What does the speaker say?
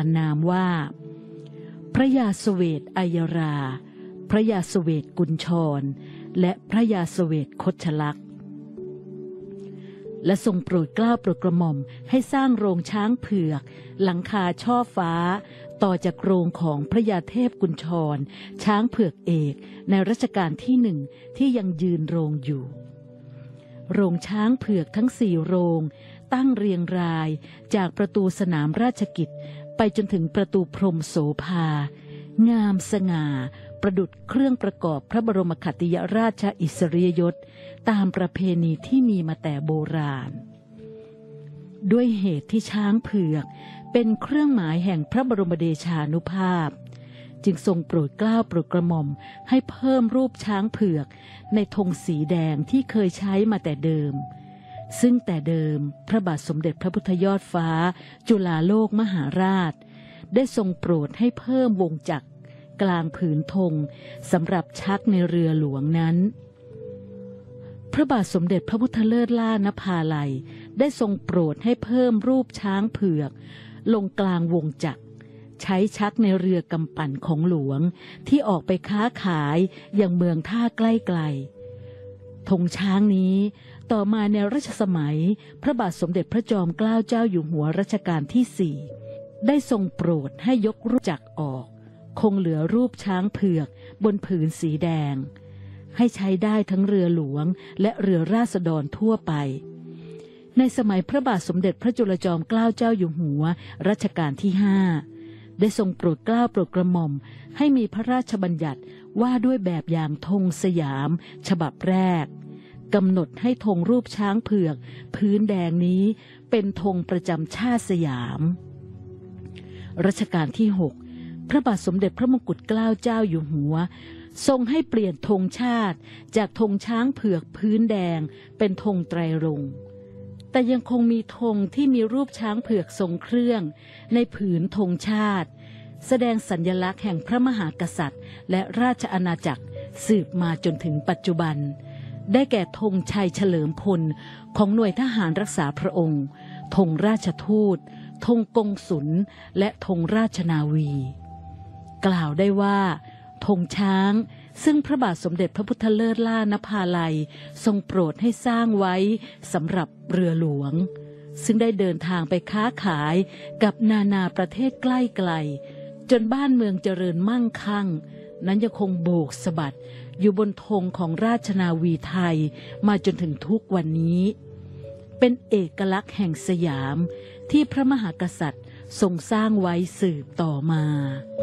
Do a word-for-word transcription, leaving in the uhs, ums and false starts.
านนามว่าพระยาเสวตอัยรา พระยาเสวตกุญชรและพระยาเสวตคชลักษณ์และทรงโปรดเกล้าโปรดกระหม่อมให้สร้างโรงช้างเผือกหลังคาช่อฟ้าต่อจากโรงของพระยาเทพกุญชรช้างเผือกเอกในรัชกาลที่หนึ่งที่ยังยืนโรงอยู่โรงช้างเผือกทั้งสี่โรงตั้งเรียงรายจากประตูสนามราชกิจไปจนถึงประตูพรหมโสภางามสง่าประดุจเครื่องประกอบพระบรมขัตติยราชอิสริยยศตามประเพณีที่มีมาแต่โบราณด้วยเหตุที่ช้างเผือกเป็นเครื่องหมายแห่งพระบรมเดชานุภาพจึงทรงโปรดเกล้าโปรดกระหม่อมให้เพิ่มรูปช้างเผือกในธงสีแดงที่เคยใช้มาแต่เดิมซึ่งแต่เดิมพระบาทสมเด็จพระพุทธยอดฟ้าจุฬาโลกมหาราชได้ทรงโปรดให้เพิ่มวงจักรกลางผืนธงสำหรับชักในเรือหลวงนั้นพระบาทสมเด็จพระพุทธเลิศล่านภาลัยได้ทรงโปรดให้เพิ่มรูปช้างเผือกลงกลางวงจักรใช้ชักในเรือกำปั่นของหลวงที่ออกไปค้าขายอย่างเมืองท่าใกล้ๆธงช้างนี้ต่อมาในรัชสมัยพระบาทสมเด็จพระจอมเกล้าเจ้าอยู่หัวรัชกาลที่สี่ได้ทรงโปรดให้ยกรูปจักรออกคงเหลือรูปช้างเผือกบนผืนสีแดงให้ใช้ได้ทั้งเรือหลวงและเรือราษฎรทั่วไปในสมัยพระบาทสมเด็จพระจุลจอมเกล้าเจ้าอยู่หัวรัชกาลที่ห้าได้ทรงโปรดเกล้าโปรดกระหม่อมให้มีพระราชบัญญัติว่าด้วยแบบอย่างธงสยามฉบับแรกกำหนดให้ธงรูปช้างเผือกพื้นแดงนี้เป็นธงประจำชาติสยามรัชกาลที่หกพระบาทสมเด็จพระมงกุฎเกล้าเจ้าอยู่หัวทรงให้เปลี่ยนธงชาติจากธงช้างเผือกพื้นแดงเป็นธงไตรรงค์แต่ยังคงมีธงที่มีรูปช้างเผือกทรงเครื่องในผืนธงชาติแสดงสัญลักษณ์แห่งพระมหากษัตริย์และราชอาณาจักรสืบมาจนถึงปัจจุบันได้แก่ธงชัยเฉลิมพลของหน่วยทหารรักษาพระองค์ธงราชทูตธงกงสุลและธงราชนาวีกล่าวได้ว่าธงช้างซึ่งพระบาทสมเด็จพระพุทธเลิศล่านภาลัยทรงโปรดให้สร้างไว้สำหรับเรือหลวงซึ่งได้เดินทางไปค้าขายกับนานาประเทศใกล้ไกลจนบ้านเมืองเจริญมั่งคั่งนั้นยังคงโบกสะบัดอยู่บนธงของราชนาวีไทยมาจนถึงทุกวันนี้เป็นเอกลักษณ์แห่งสยามที่พระมหากษัตริย์ทรงสร้างไว้สืบต่อมา